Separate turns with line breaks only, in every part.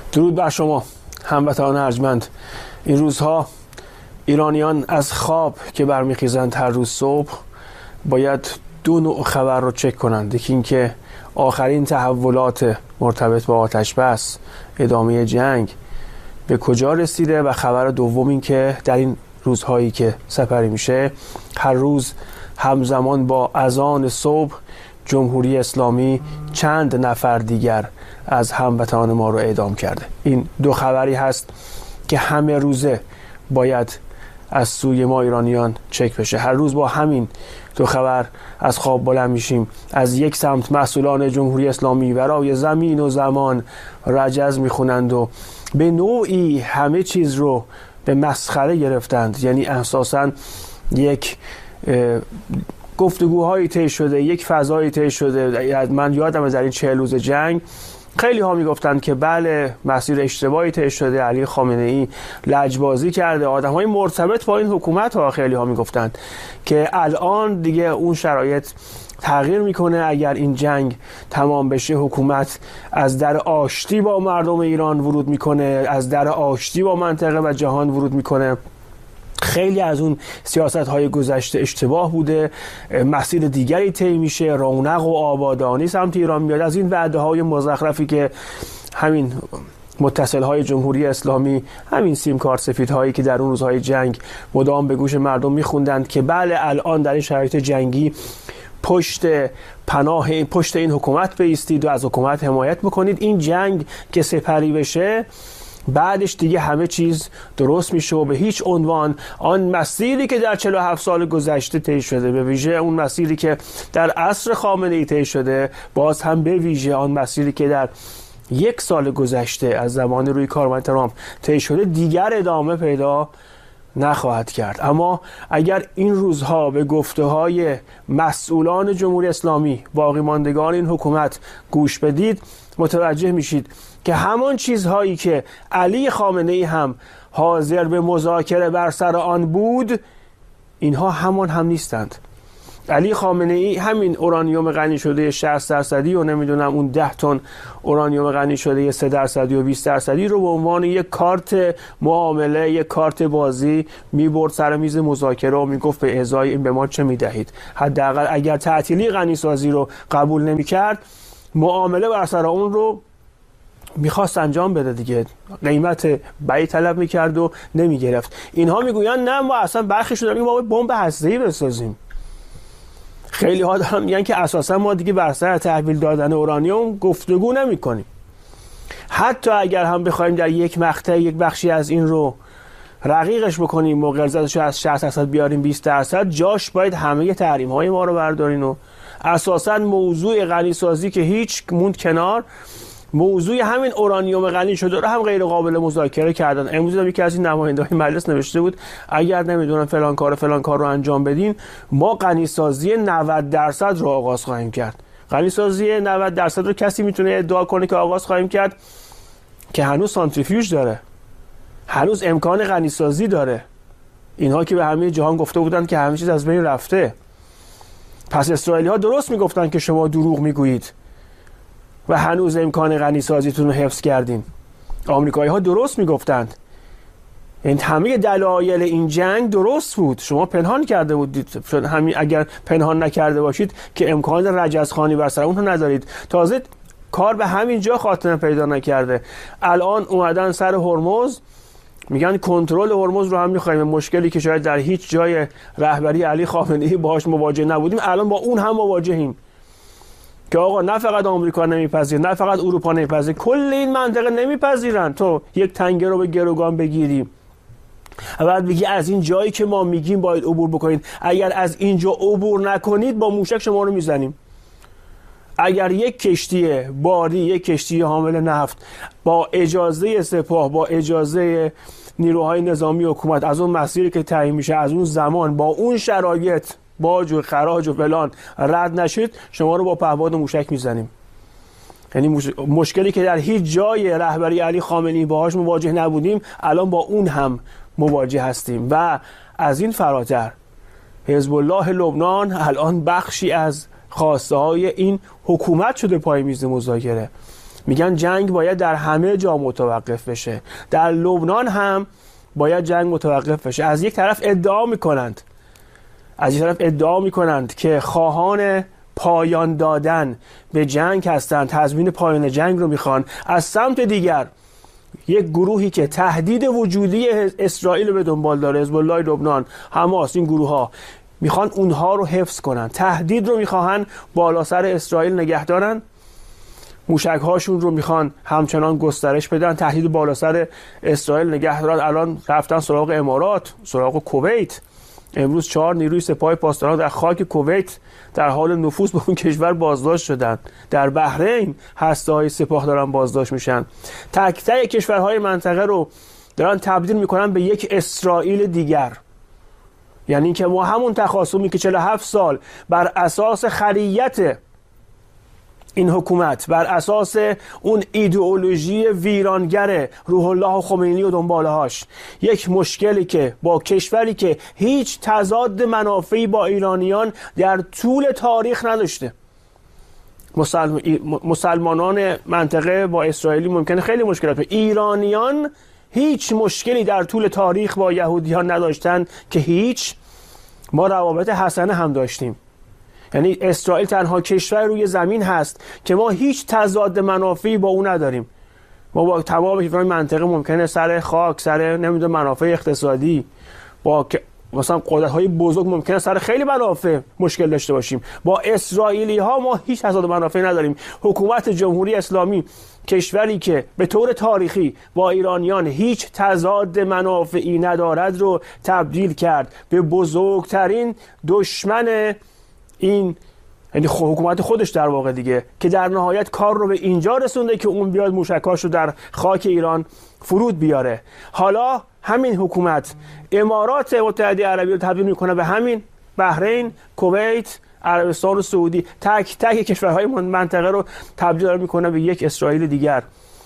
درود بر شما هموطنان ارجمند. این روزها ایرانیان از خواب که برمیخیزند هر روز صبح باید دو نوع خبر رو چک کنند. یکی این که آخرین تحولات مرتبط با آتش بس، ادامه جنگ به کجا رسیده، و خبر دوم این که در این روزهایی که سپری میشه هر روز همزمان با اذان صبح جمهوری اسلامی چند نفر دیگر از هموطنان ما رو اعدام کرده. این دو خبری هست که همه روزه باید از سوی ما ایرانیان چک بشه. هر روز با همین دو خبر از خواب بلند میشیم. از یک سمت مسئولان جمهوری اسلامی برای زمین و زمان رجز میخونند و به نوعی همه چیز رو به مسخره گرفتند. یعنی اساساً یک گفتگوهایی طی شده، یک فضایی طی شده. من یادم از این 40 روز جنگ خیلی ها میگفتند که بله مسیر اشتباهی طی شده، علی خامنه ای لجبازی کرده، آدم‌های مرتبط با این حکومت ها خیلی ها میگفتند که الان دیگه اون شرایط تغییر میکنه. اگر این جنگ تمام بشه حکومت از در آشتی با مردم ایران ورود میکنه، از در آشتی با منطقه و جهان ورود میکنه. خیلی از اون سیاست‌های گذشته اشتباه بوده، مسیر دیگری طی میشه، رونق و آبادانی سمت ایران میاد. از این وعده‌های مزخرفی که همین متصل‌های جمهوری اسلامی، همین سیمکارت سفیدهایی که در اون روزهای جنگ مدام به گوش مردم میخوندند که بله الان در این شرایط جنگی پشت این حکومت بایستید و از حکومت حمایت بکنید. این جنگ که سپری بشه بعدش دیگه همه چیز درست میشه و به هیچ عنوان آن مسیری که در 47 سال گذشته طی شده، به ویژه اون مسیری که در عصر خامنه ای طی شده، باز هم به ویژه آن مسیری که در 1 سال گذشته از زمان روی کارمند ترامپ طی شده، دیگر ادامه پیدا نخواهد کرد. اما اگر این روزها به گفته‌های مسئولان جمهوری اسلامی، باقی ماندگان این حکومت گوش بدید، متوجه میشید که همان چیزهایی که علی خامنه ای هم حاضر به مذاکره بر سر آن بود، اینها همان هم نیستند. علی خامنه ای همین اورانیوم غنی شده 60% و نمیدونم اون 10 تن اورانیوم غنی شده 3% و 20% رو به عنوان یک کارت معامله، یک کارت بازی میبرد سر میز مذاکره و میگفت به ازای این به ما چه میدهید. حداقل اگر تعطیلی غنی سازی رو قبول نمیکرد، معامله بر سر اون رو میخواست انجام بده دیگه، قیمت بی طلب میکرد و نمیگرفت. اینها میگویند نه ما اصلا برخی شدیم ما بمب هسته‌ای بسازیم. خیلی ها دارن میگن که اساسا ما دیگه بر سر تحویل دادن اورانیوم گفتگو نمی کنیم. حتی اگر هم بخوایم در یک مقطع یک بخشی از این رو رقیقش بکنیم و قرضش رو از 60% بیاریم 20%، جاش باید همه تحریم های ما رو بردارین و اساسا موضوع غنی سازی که هیچ موند کنار، موضوع همین اورانیوم غنی شده رو هم غیر قابل مذاکره کردن. امروز هم یکی از این نماینده‌های مجلس نوشته بود اگر نمیدونم فلان کار رو انجام بدین ما غنی سازی 90% رو آغاز خواهیم کرد. غنی سازی 90% رو کسی میتونه ادعا کنه که آغاز خواهیم کرد که هنوز سانتریفیوژ داره، هنوز امکان غنی سازی داره. اینها که به همه جهان گفته بودن که همه چیز از بین رفته. پس اسرائیلی‌ها درست میگفتن که شما دروغ میگویید و هنوز امکان غنی سازیتون رو حفظ کردین. آمریکایی‌ها درست میگفتند. این همه دلایل این جنگ درست بود. شما پنهان کرده بودید. همین اگر پنهان نکرده باشید که امکان رجزخوانی بر سر اونها ندارید. تازه کار به همین جا خاتمه پیدا نکرده. الان اومدن سر هرمز، میگن کنترل هرمز رو هم می‌خوایم. مشکلی که شاید در هیچ جای رهبری علی خامنه‌ای باهاش مواجه نبودیم، الان با اون هم مواجهیم. که آقا نه فقط آمریکا نمیپذیره، نه فقط اروپا نمیپذیره، کل این منطقه نمیپذیرن تو یک تنگه رو به گروگان بگیری و بعد بگی از این جایی که ما میگیم باید عبور بکنید، اگر از اینجا عبور نکنید با موشک شما رو میزنیم. اگر یک کشتی باری، یک کشتی حامل نفت با اجازه سپاه، با اجازه نیروهای نظامی حکومت از اون مسیری که تعیین میشه، از اون زمان، با اون شرایط، باج و خراج و فلان رد نشید، شما رو با پهپاد موشک میزنیم. یعنی مشکلی که در هیچ جای رهبری علی خامنه‌ای باهاش مواجه نبودیم، الان با اون هم مواجه هستیم. و از این فراتر حزب الله لبنان الان بخشی از خواسته های این حکومت شده پای میز مذاکره. میگن جنگ باید در همه جا متوقف بشه، در لبنان هم باید جنگ متوقف بشه. از یک طرف ادعا میکنند که خواهان پایان دادن به جنگ هستند، تضمین پایان جنگ رو میخوان. از سمت دیگر یک گروهی که تهدید وجودی اسرائیل به دنبال داره، حزب الله لبنان، حماس، این گروه ها میخوان اونها رو حفظ کنن، تهدید رو میخوان بالا سر اسرائیل نگه دارن، موشک هاشون رو میخوان همچنان گسترش بدن، تهدید بالا سر اسرائیل نگه دارن. الان رفتن سراغ امارات، سراغ کویت. امروز 4 نیروی سپاه پاسداران در خاک کویت در حال نفوذ به اون کشور بازداشت شدن. در بحرین هسته‌های سپاه دارن بازداشت میشن. تک تک کشورهای منطقه رو دارن تبدیل میکنن به یک اسرائیل دیگر. یعنی اینکه ما همون تخاصمی که 47 سال بر اساس خریت این حکومت، بر اساس اون ایدئولوژی ویرانگر روح الله خمینی و دنبالهاش، یک مشکلی که با کشوری که هیچ تضاد منافعی با ایرانیان در طول تاریخ نداشته، مسلمانان منطقه با اسرائیلی ممکنه خیلی مشکلات، ایرانیان هیچ مشکلی در طول تاریخ با یهودیان نداشتن که هیچ. ما روابط حسنه هم داشتیم. یعنی اسرائیل تنها کشور روی زمین هست که ما هیچ تضاد منافعی با اون نداریم. ما با تمام کشورهای منطقه ممکنه سر خاک، سر نمیدونم منافع اقتصادی، با مثلا قدرت‌های بزرگ ممکنه سر خیلی منافع مشکل داشته باشیم. با اسرائیلی ها ما هیچ تضاد منافعی نداریم. حکومت جمهوری اسلامی، کشوری که به طور تاریخی با ایرانیان هیچ تضاد منافعی ندارد، رو تبدیل کرد به بزرگترین دشمن این، یعنی حکومت خودش در واقع دیگه، که در نهایت کار رو به اینجا رسونده که اون بیاد موشکاش رو در خاک ایران فرود بیاره. حالا همین حکومت امارات متحده عربی رو تبدیل میکنه به همین بحرین، کویت، عربستان و سعودی. تک تک کشورهای منطقه رو تبدیل میکنه به یک اسرائیل دیگر.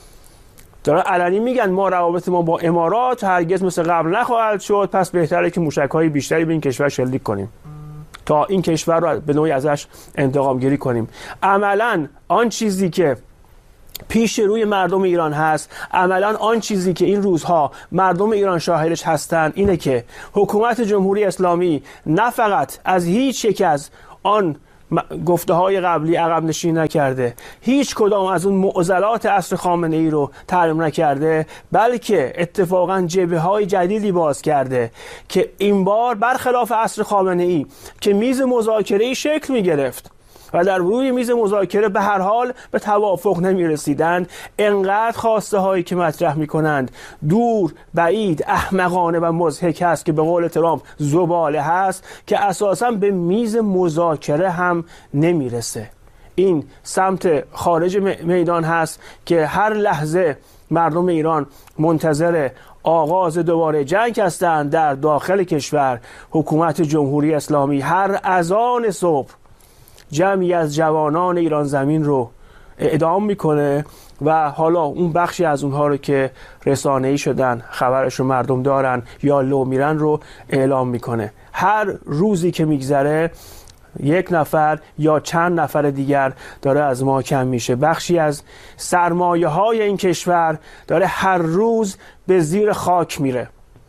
دارن علنی میگن ما روابط ما با امارات هرگز مثل قبل نخواهد شد، پس بهتره که موشک‌های بیشتری به این کشور شلیک کنیم تا این کشور رو به نوعی ازش انتقام گیری کنیم. عملاً آن چیزی که پیش روی مردم ایران هست، عملاً آن چیزی که این روزها مردم ایران شاهدش هستند، اینه که حکومت جمهوری اسلامی نه فقط از هیچ یک از آن گفته های قبلی عقب نشینی نکرده، هیچ کدام از اون معضلات عصر خامنه ای رو تحریم نکرده، بلکه اتفاقا جبهه های جدیدی باز کرده که این بار برخلاف عصر خامنه ای که میز مذاکره شکل می گرفت و در روی میز مذاکره به هر حال به توافق نمی رسیدند، انقدر خواسته هایی که مطرح می کنند دور، بعید، احمقانه و مضحک هست که به قول ترامپ زباله هست که اساساً به میز مذاکره هم نمی رسه. این سمت خارج میدان هست که هر لحظه مردم ایران منتظر آغاز دوباره جنگ هستند. در داخل کشور حکومت جمهوری اسلامی هر اذان صبح جمعی از جوانان ایران زمین رو اعدام میکنه و حالا اون بخشی از اونها رو که رسانه‌ای شدن، خبرش رو مردم دارن یا لو میرن رو اعلام میکنه. هر روزی که میگذره یک نفر یا چند نفر دیگر داره از ما کم میشه. بخشی از سرمایه های این کشور داره هر روز به زیر خاک میره.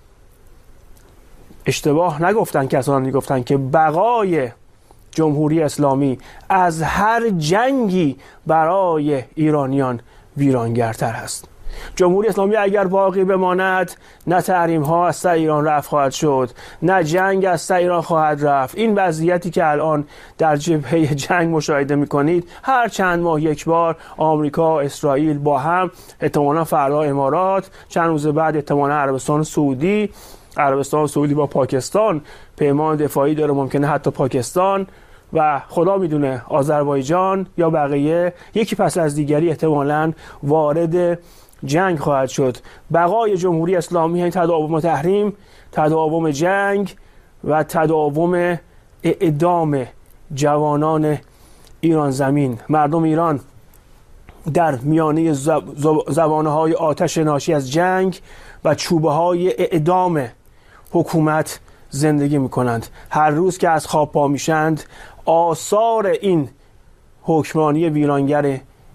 اشتباه نگفتن کسانی گفتن که بقای جمهوری اسلامی از هر جنگی برای ایرانیان ویرانگرتر هست. جمهوری اسلامی اگر باقی بماند، نه تحریم ها از سر ایران رفع خواهد شد، نه جنگ از سر ایران خواهد رفت. این وضعیتی که الان در جبهه جنگ مشاهده میکنید، هر چند ماه یک بار آمریکا و اسرائیل با هم، احتمالاً فردا امارات، چند روز بعد احتمالاً عربستان سعودی با پاکستان پیمان دفاعی داره، ممکنه حتی پاکستان و خدا میدونه آذربایجان یا بقیه یکی پس از دیگری احتمالاً وارد جنگ خواهد شد. بقای جمهوری اسلامی یعنی تداوم تحریم، تداوم جنگ و تداوم اعدام جوانان ایران زمین. مردم ایران در میانه زبانه‌های آتش ناشی از جنگ و چوبه‌های اعدام حکومت زندگی میکنند. هر روز که از خواب پا میشند، آثار این حکمرانی ویرانگر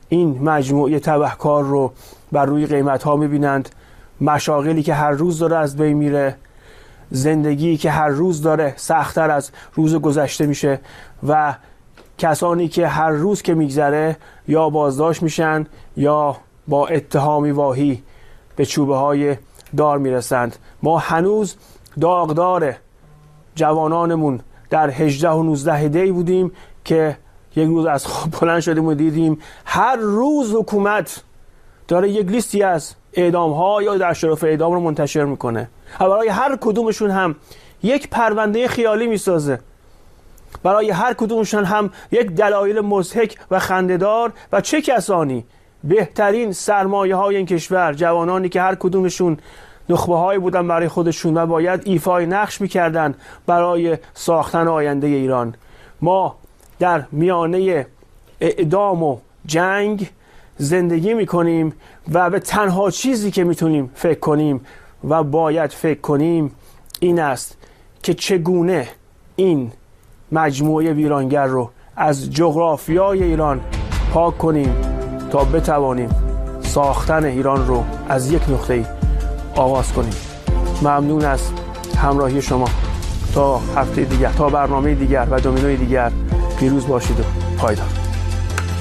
این مجموعه تبهکار رو بر روی قیمت‌ها می‌بینند، مشاغلی که هر روز داره از بین میره، زندگی که هر روز داره سخت‌تر از روز گذشته میشه و کسانی که هر روز که میگذره یا بازداشت میشن یا با اتهامی واهی به چوبه‌های دار میرسند. ما هنوز داغدار جوانانمون در 18 و 19 دی بودیم که یک روز از خواب بلند شدیم و دیدیم هر روز حکومت داره یک لیستی از اعدام‌ها یا در شرف اعدام رو منتشر میکنه و برای هر کدومشون هم یک پرونده خیالی میسازه، برای هر کدومشون هم یک دلایل مضحک و خنده‌دار. و چه کسانی بهترین سرمایه‌های این کشور، جوانانی که هر کدومشون نخبه‌هایی بودن برای خودشون و باید ایفای نقش می‌کردن برای ساختن آینده ایران. ما در میانه اعدام و جنگ زندگی می‌کنیم و به تنها چیزی که می‌تونیم فکر کنیم و باید فکر کنیم این است که چگونه این مجموعه ویرانگر رو از جغرافیای ایران پاک کنیم تا بتوانیم ساختن ایران رو از یک نقطه‌ای آغاز کنیم. ممنون از همراهی شما. تا هفته دیگر، تا برنامه دیگر و دومینوی دیگر، پیروز باشید و پایدار.